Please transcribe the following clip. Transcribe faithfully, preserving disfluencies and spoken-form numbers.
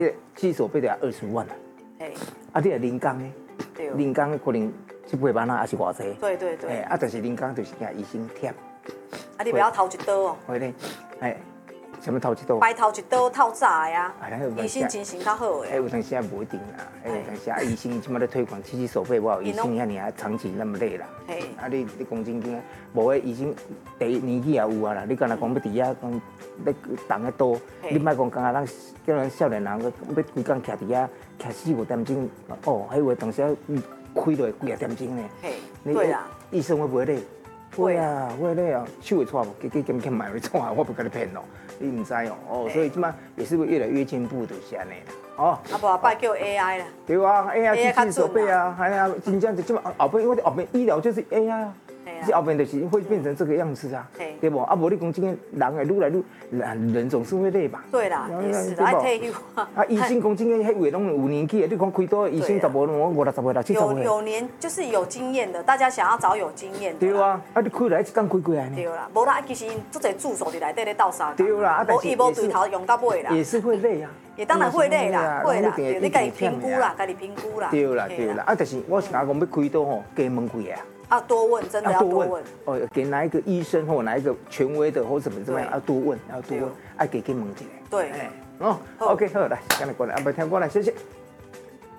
起手费就要二十万啊。 哎， 啊，你若人工呢？ 对， 人工可能七八万啊，还是偌济？ 对对对。 哎，啊，但是人工就是惊医生忝。 啊，你不要头一刀哦。 会咧，哎，什么头一刀？ 白头一刀透早的啊， 啊那有医生精神较好哎， 的。 有当时也无一定啦，哎，有当时啊，医生即马咧推广起起手费，我有医生遐尔啊，长期那么累啦。 嘿， 啊，你你讲真经，无诶，医生第一年纪也有啊啦。你敢若讲要伫遐讲要动个刀，你莫讲刚刚咱叫咱少年人要规工徛伫遐徛四五点钟，哦，迄话当时啊开落几啊点钟呢。 嘿，对啦， 医生会不会累？会啊，会累啊，手会错无，给给给给买会错啊，我不跟你骗哦，你唔知哦，哦，所以即马也是会越来越进步，就是安尼啦，哦。 啊，无拜叫 A I 啦。 对啊，A I 机器手背啊，哎呀，真正就即马后边，我哋后边医疗就是 A I 啊，这后边就是会变成这个样子啊，对不？啊，无你讲今天人会愈来愈人人总是会累吧？ 对啦，也是的，爱退休啊。 啊，医生讲今天迄位拢有年纪的，你讲开刀医生十无我五六十岁啦，七十岁。 有有年就是有经验的，大家想要找有经验的。 对啊，啊你开来一工开过来呢？ 对啦，无啦，其实因足侪住手伫内底咧斗相共。 对啦，啊但是伊无对头用到尾啦。 也是会累啊。 也当然会累啦，会啦，你家己评估啦，家己评估啦。 对啦，对啦，啊，但是我是讲讲要开刀吼，加问几个啊。 啊，多问，真的要多问。 哦，给哪一个医生或哪一个权威的或怎么怎么样，要多问，要多问，爱给给问一下。 对， 哦 ，OK， 好，来，今日过来，安排听过来，谢谢。